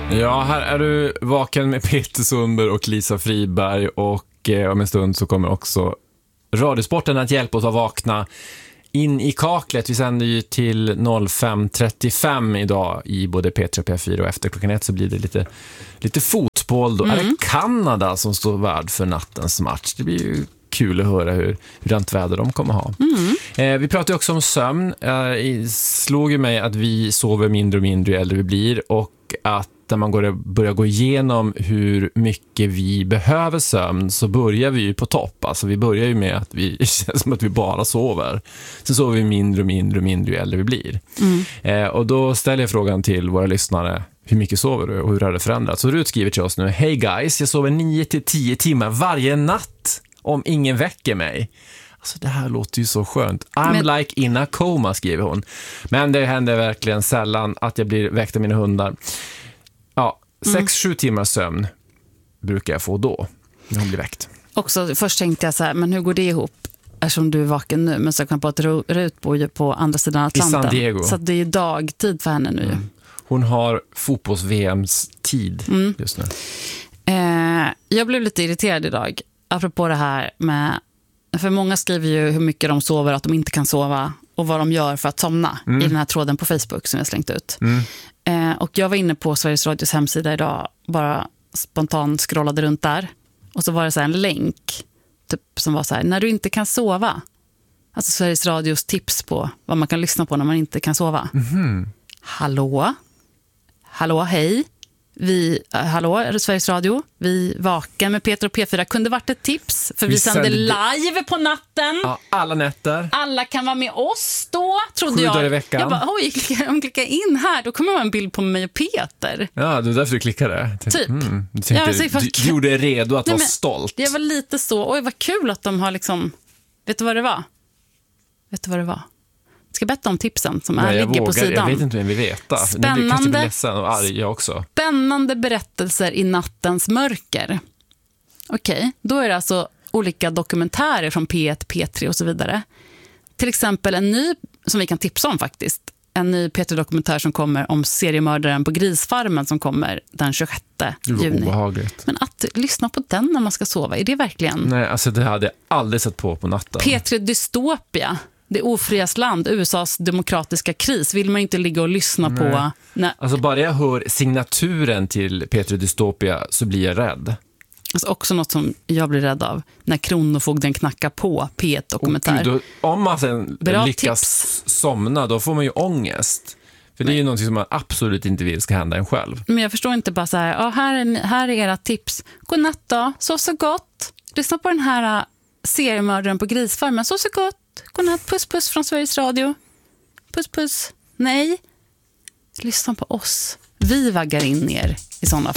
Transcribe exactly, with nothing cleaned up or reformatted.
Ja, här är du vaken med Peter Sundberg och Lisa Friberg och eh, om en stund så kommer också Radiosporten att hjälpa oss att vakna in i kaklet. Vi sänder ju till fem trettiofem idag i både P tre och P fyra och efter klockan ett så blir det lite, lite fotboll. Då mm. är det Kanada som står värd för nattens match. Det blir ju kul att höra hur, hur väder de kommer ha. Mm. Eh, vi pratar ju också om sömn. Eh, slog ju mig att vi sover mindre och mindre ju äldre vi blir och att när man går, börjar gå igenom hur mycket vi behöver sömn så börjar vi ju på topp. Alltså vi börjar ju med att vi känns som att vi bara sover. Sen sover vi mindre och mindre och mindre ju äldre vi blir. Mm. Eh, och då ställer jag frågan till våra lyssnare: hur mycket sover du och hur har det förändrats? Så Rut skriver till oss nu: hej guys, jag sover nio till tio timmar varje natt om ingen väcker mig. Alltså det här låter ju så skönt. I'm Men... like in a coma, skriver hon. Men det händer verkligen sällan att jag blir väckt av mina hundar. Ja, sex sju mm. timmar sömn brukar jag få då när hon blir väckt. Också, först tänkte jag så här, men hur går det ihop? Eftersom du är vaken nu, men så kan på att Rut bor ju på andra sidan Atlanten. I San Diego. Så det är dagtid för henne nu. Mm. Hon har fotbolls-V M:s tid mm. just nu. Eh, jag blev lite irriterad idag apropå det här med, för många skriver ju hur mycket de sover, att de inte kan sova och vad de gör för att somna mm. i den här tråden på Facebook som jag slängt ut. Mm. Eh, och jag var inne på Sveriges Radios hemsida idag, bara spontant scrollade runt där. Och så var det så här en länk typ, som var så här: när du inte kan sova. Alltså Sveriges Radios tips på vad man kan lyssna på när man inte kan sova. Mm. Hallå? Hallå, hej. Vi, äh, hallå, är det Sveriges Radio? Vi vaken med Peter och P fyra kunde varit ett tips. För vi, vi sänder live på natten. Ja, alla nätter. Alla kan vara med oss då, trodde Sju jag. dagar i veckan. Jag bara, oj, om jag klickar in här, då kommer man en bild på mig och Peter. Ja, det är därför du klickade. Typ. Mm, du, tänkte, ja, alltså, du, du gjorde dig redo att Nej, vara men, stolt. Jag var lite så, oj vad kul att de har liksom, vet du vad det var? Vet du vad det var? Ska jag berätta om tipsen som är, ligger vågar, på sidan. Jag vet inte vem vi veta. Spännande, nu kanske blir ledsen och arg jag också. Spännande berättelser i nattens mörker. Okej, okay, då är det alltså olika dokumentärer från P ett, P tre och så vidare. Till exempel en ny, som vi kan tipsa om faktiskt, en ny P tre-dokumentär som kommer om seriemördaren på Grisfarmen som kommer den tjugosjätte juni. Obehagligt. Men att lyssna på den när man ska sova, är det verkligen... Nej, alltså det hade jag aldrig sett på på natten. P tre Dystopia. Det ofrias land, U S A:s demokratiska kris, vill man inte ligga och lyssna Nej. på. När... Alltså bara jag hör signaturen till P tre Dystopia så blir jag rädd. Alltså också något som jag blir rädd av, när kronofogden knackar på P ett-dokumentär. Då, om man sen Bra lyckas tips. somna, då får man ju ångest. För det är ju något som man absolut inte vill ska hända en själv. Men jag förstår inte bara så här, ja, här, är, här är era tips. God natt då, sov så gott. Lyssna på den här seriemördaren på Grisfarmen, sov så gott. Godnatt, puss puss från Sveriges Radio. Puss puss. Nej. Lyssna på oss. Vi vaggar in er i sådana fall.